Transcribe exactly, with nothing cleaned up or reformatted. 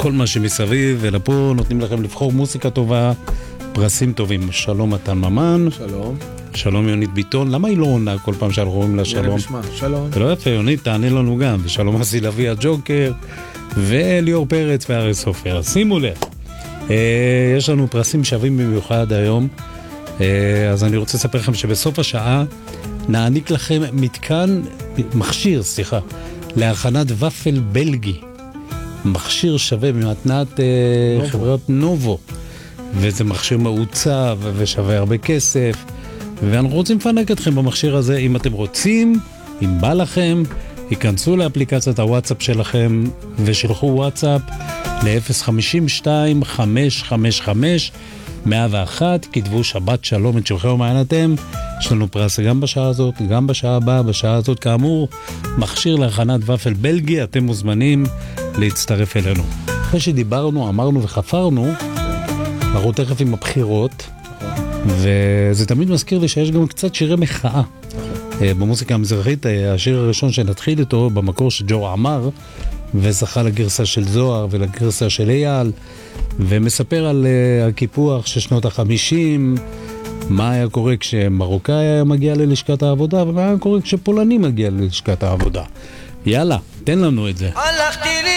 כל מה שמסביב, ולפה נותנים לכם לבחור מוזיקה טובה, פרסים טובים. שלום מתן ממן. שלום. שלום יונית ביטון. למה היא לא עונה כל פעם שאנחנו רואים לה שלום? שלום. זה לא יפה, יונית, תענה לנו גם. ושלום אסי לוי הג'וקר, וליאור פרץ והרי סופר. שימו לב. אה, יש לנו פרסים שווים במיוחד היום. אה, אז אני רוצה לספר לכם שבסוף השעה נעניק לכם מתקן, מכשיר, סליחה, להכנת ופל בלגי. מכשיר שווה ממתנת אה, חברת נובו. וזה מכשיר מעוצב ושווה הרבה כסף. ואנחנו רוצים לפנק אתכם במכשיר הזה. אם אתם רוצים, אם בא לכם, היכנסו לאפליקציית הוואטסאפ שלכם ושלחו וואטסאפ ל-אפס חמש שתיים חמש חמש חמש מאה ואחת, כתבו שבת שלום את שלכם ומעיינתם. יש לנו פרס גם בשעה הזאת, גם בשעה הבאה. בשעה הזאת כאמור מכשיר להכנת ופל בלגי. אתם מוזמנים להצטרף אלינו. אחרי שדיברנו, אמרנו וחפרנו, אנחנו תכף עם הבחירות, וזה תמיד מזכיר לי שיש גם קצת שירי מחאה במוזיקה המזרחית. השיר הראשון שנתחיל איתו במקור של ג'ו עמר, וזכה לגרסה של זוהר ולגרסה של אייל, ומספר על הקיפוח של שנות החמישים, מה היה קורה כשמרוקאי היה מגיע ללשכת העבודה, ומה היה קורה כשפולני מגיע ללשכת העבודה. יאללה, תן לנו את זה.